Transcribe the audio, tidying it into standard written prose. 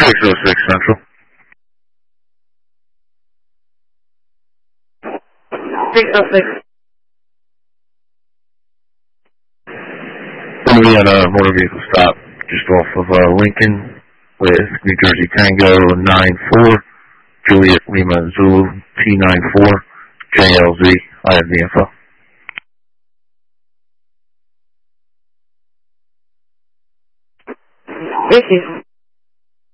606 Central. 606. We'll be at a motor vehicle stop just off of Lincoln with New Jersey Tango 94, Juliet Lima Zulu T94, JLZ. I have the info. Thank you.